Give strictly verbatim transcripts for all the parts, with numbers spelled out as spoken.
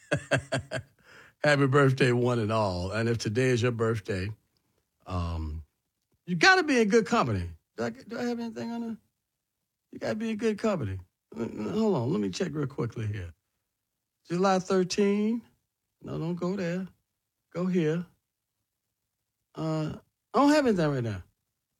Happy birthday, one and all. And if today is your birthday, um, you got to be in good company. Do I, do I have anything on there? You got to be in good company. Hold on. Let me check real quickly here. July thirteenth. No, don't go there. Go here. Uh, I don't have anything right now.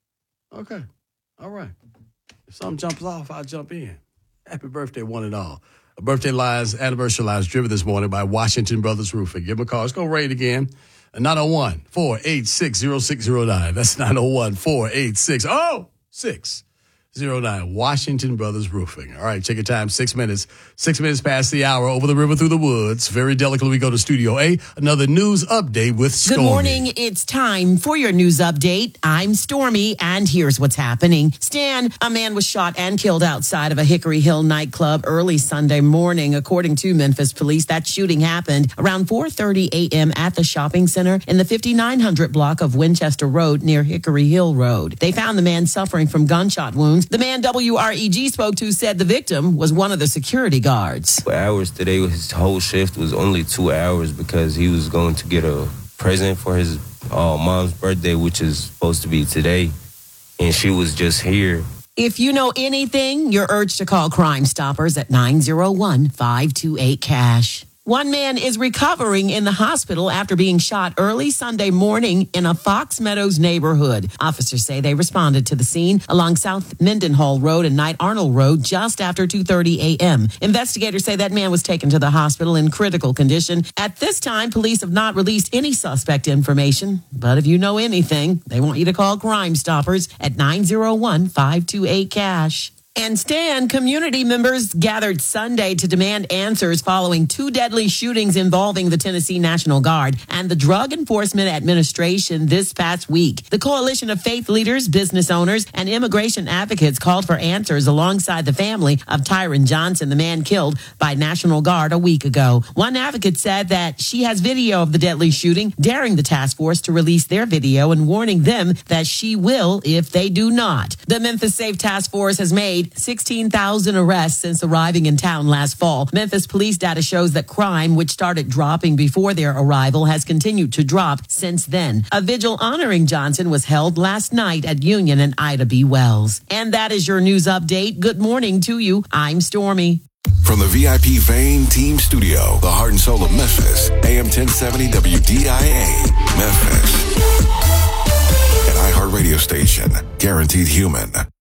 Okay. All right. If something jumps off, I'll jump in. Happy birthday, one and all. A birthday lies, anniversary lies driven this morning by Washington Brothers Roofing. Give them a call. Let's go rate again. nine oh one, four eight six, oh six oh nine. That's nine oh one, four eight six, oh six oh nine. Washington Brothers Roofing. All right, check your time. Six minutes. Six minutes past the hour. Over the river, through the woods. Very delicately, we go to Studio A. Another news update with Stormy. Good morning. It's time for your news update. I'm Stormy, and here's what's happening. Stan, a man was shot and killed outside of a Hickory Hill nightclub early Sunday morning. According to Memphis police, that shooting happened around four thirty a.m. at the shopping center in the fifty-nine hundred block of Winchester Road near Hickory Hill Road. They found the man suffering from gunshot wounds. The man W R E G spoke to said the victim was one of the security guards. For hours today, his whole shift was only two hours because he was going to get a present for his uh, mom's birthday, which is supposed to be today, and she was just here. If you know anything, you're urged to call Crime Stoppers at nine oh one, five two eight, cash. One man is recovering in the hospital after being shot early Sunday morning in a Fox Meadows neighborhood. Officers say they responded to the scene along South Mendenhall Road and Knight Arnold Road just after two thirty a.m. Investigators say that man was taken to the hospital in critical condition. At this time, police have not released any suspect information. But if you know anything, they want you to call Crime Stoppers at nine oh one, five two eight, cash. And Stan, community members gathered Sunday to demand answers following two deadly shootings involving the Tennessee National Guard and the Drug Enforcement Administration this past week. The coalition of faith leaders, business owners, and immigration advocates called for answers alongside the family of Tyron Johnson, the man killed by National Guard a week ago. One advocate said that she has video of the deadly shooting, daring the task force to release their video and warning them that she will if they do not. The Memphis Safe Task Force has made sixteen thousand arrests since arriving in town last fall. Memphis police data shows that crime, which started dropping before their arrival, has continued to drop since then. A vigil honoring Johnson was held last night at Union and Ida B. Wells. And that is your news update. Good morning to you. I'm Stormy. From the V I P Vein Team Studio, the heart and soul of Memphis, A M ten seventy W D I A, Memphis. An iHeart radio station, guaranteed human.